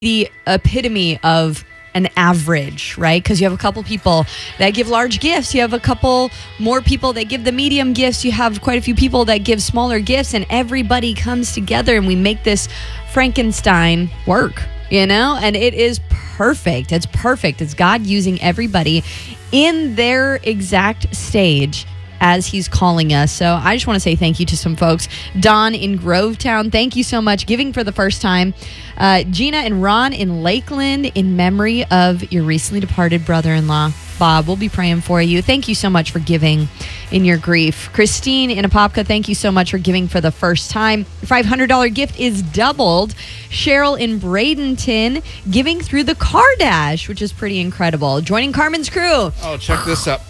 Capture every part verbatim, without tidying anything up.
the epitome of an average, right? Because you have a couple people that give large gifts. You have a couple more people that give the medium gifts. You have quite a few people that give smaller gifts, and everybody comes together and we make this Frankenstein work, you know? And it is perfect. It's perfect. It's God using everybody in their exact stage as he's calling us. So I just want to say thank you to some folks. Don in Grovetown, thank you so much. Giving for the first time. Uh, Gina and Ron in Lakeland, in memory of your recently departed brother-in-law. Bob, we'll be praying for you. Thank you so much for giving in your grief. Christine in Apopka, thank you so much for giving for the first time. five hundred dollars gift is doubled. Cheryl in Bradenton, giving through the Car Dash, which is pretty incredible. Joining Carmen's crew. Oh, check this out.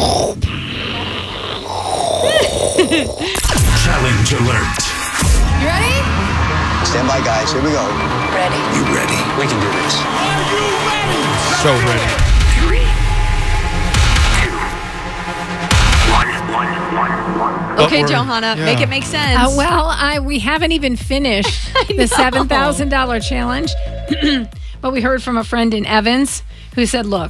Challenge alert. You ready? Stand by, guys. Here we go. Ready. You ready? We can do this. Are you ready? So ready. Three, two, one, one, one, one. Okay, But we're- Johanna, yeah. make it make sense. Uh, well, I we haven't even finished the seven thousand dollars challenge, but we heard from a friend in Evans who said, look,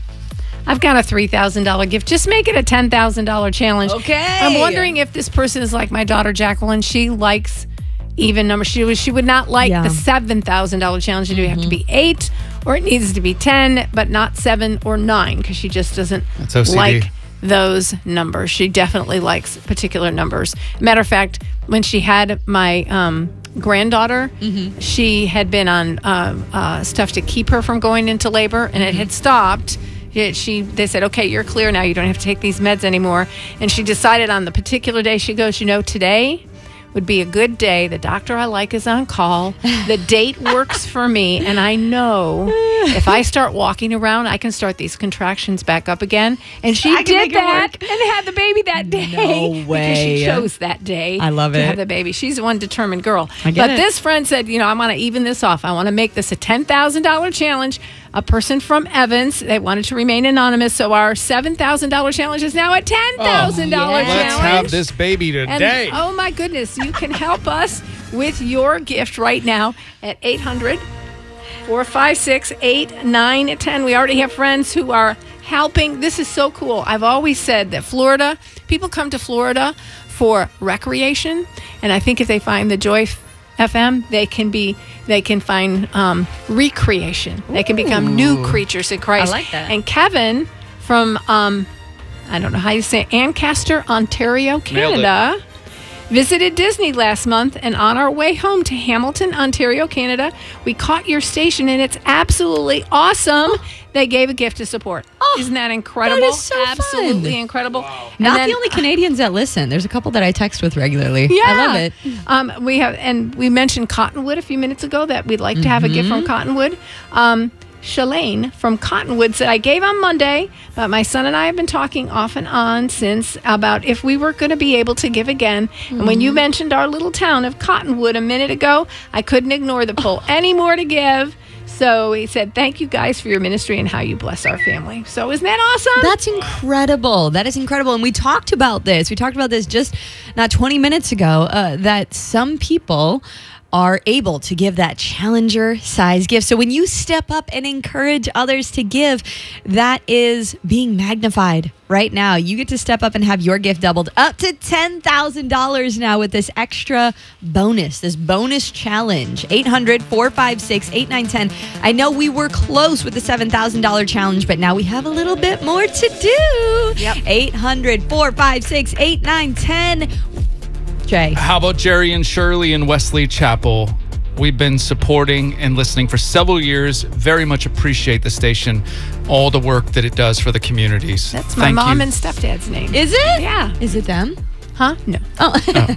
I've got a three thousand dollars gift. Just make it a ten thousand dollars challenge. Okay. I'm wondering if this person is like my daughter, Jacqueline. She likes even numbers. She, was, she would not like Yeah. the seven thousand dollars challenge. It would have to be eight, or it needs to be ten, but not seven or nine, because she just doesn't That's O C D. like those numbers. She definitely likes particular numbers. Matter of fact, when she had my um, granddaughter, she had been on uh, uh, stuff to keep her from going into labor, and it had stopped. It- She, they said, okay, you're clear now. You don't have to take these meds anymore. And she decided on the particular day, she goes, you know, today would be a good day. The doctor I like is on call. The date works for me. And I know if I start walking around, I can start these contractions back up again. And she I can make did it that work. and had the baby that day. No Because way. she chose that day I love to it. have the baby. She's one determined girl. I get but it. this friend said, you know, I want to even this off. I want to make this a ten thousand dollars challenge. A person from Evans, they wanted to remain anonymous, so our seven thousand dollars challenge is now a ten thousand dollars Oh, challenge. Let's have this baby And, today. oh my goodness, you can help us with your gift right now at eight hundred, four five six, eight nine one zero. We already have friends who are helping. This is so cool. I've always said that Florida, people come to Florida for recreation, and I think if they find the Joy F M, they can be they can find um, recreation. They can become new creatures in Christ. I like that. And Kevin from um, I don't know how you say it, Ancaster, Ontario, Nailed it. Canada, visited Disney last month, and on our way home to Hamilton, Ontario, Canada, we caught your station, and it's absolutely awesome. They gave a gift to support. Oh, Isn't that incredible? that is so absolutely fun. incredible. And Not then- the only Canadians that listen. There's a couple that I text with regularly. yeah, I love it. Um, we have, and we mentioned Cottonwood a few minutes ago that we'd like to have a gift Mm-hmm. from Cottonwood. Um, Shalane from Cottonwood said, I gave on Monday, but my son and I have been talking off and on since about if we were going to be able to give again. And when Mm-hmm. you mentioned our little town of Cottonwood a minute ago, I couldn't ignore the pull any more to give. So he said, thank you guys for your ministry and how you bless our family. So isn't that awesome? That's incredible. That is incredible. And we talked about this. We talked about this just not twenty minutes ago, uh, that some people are able to give that challenger size gift. So when you step up and encourage others to give, that is being magnified right now. You get to step up and have your gift doubled up to ten thousand dollars now with this extra bonus, this bonus challenge. eight hundred, four five six, eight nine one zero. I know we were close with the seven thousand dollars challenge, but now we have a little bit more to do. Yep. eight hundred, four five six, eight nine one zero. Jay. How about Jerry and Shirley in Wesley Chapel? We've been supporting and listening for several years. Very much appreciate the station, all the work that it does for the communities. That's my Thank mom you. and stepdad's name. Is it? Yeah. Is it them? Huh? No. Oh.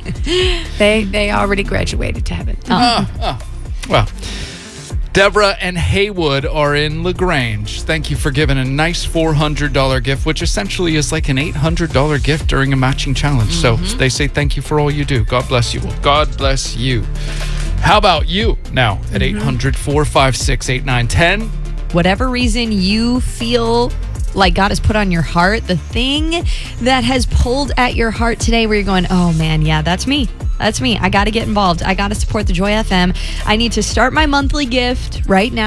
They they already graduated to heaven. Well, Deborah and Haywood are in LaGrange. Thank you for giving a nice four hundred dollars gift, which essentially is like an eight hundred dollars gift during a matching challenge. So they say thank you for all you do. God bless you. Well, God bless you. How about you now at eight hundred, four five six, eight nine one zero? Whatever reason you feel like God has put on your heart, the thing that has pulled at your heart today where you're going, oh man, yeah, that's me. That's me. I got to get involved. I got to support the Joy F M. I need to start my monthly gift right now.